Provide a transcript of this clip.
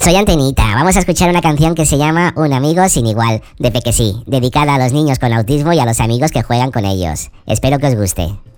Soy Antenita. Vamos a escuchar una canción que se llama Un amigo sin igual, de Pequesí, dedicada a los niños con autismo y a los amigos que juegan con ellos. Espero que os guste.